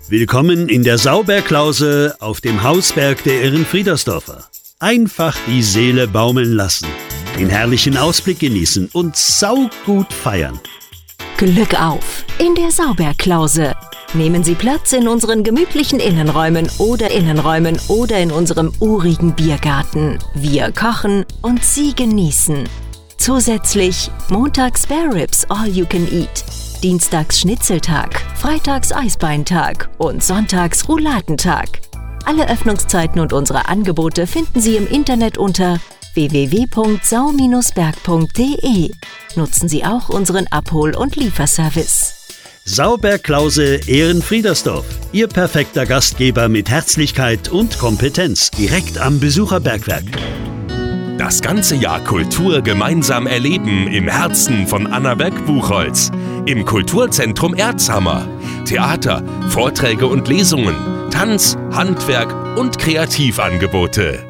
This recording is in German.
Willkommen in der Sauberklause auf dem Hausberg der Ehrenfriedersdorfer. Einfach die Seele baumeln lassen, den herrlichen Ausblick genießen und saugut feiern. Glück auf in der Sauberklause. Nehmen Sie Platz in unseren gemütlichen Innenräumen oder in unserem urigen Biergarten. Wir kochen und Sie genießen. Zusätzlich montags Spare Ribs All You Can Eat, dienstags Schnitzeltag, freitags Eisbeintag und sonntags Rouladentag. Alle Öffnungszeiten und unsere Angebote finden Sie im Internet unter www.sau-berg.de. Nutzen Sie auch unseren Abhol- und Lieferservice. Sauberklause Ehrenfriedersdorf, Ihr perfekter Gastgeber mit Herzlichkeit und Kompetenz, direkt am Besucherbergwerk. Das ganze Jahr Kultur gemeinsam erleben im Herzen von Annaberg-Buchholz. Im Kulturzentrum Erzhammer. Theater, Vorträge und Lesungen, Tanz, Handwerk und Kreativangebote.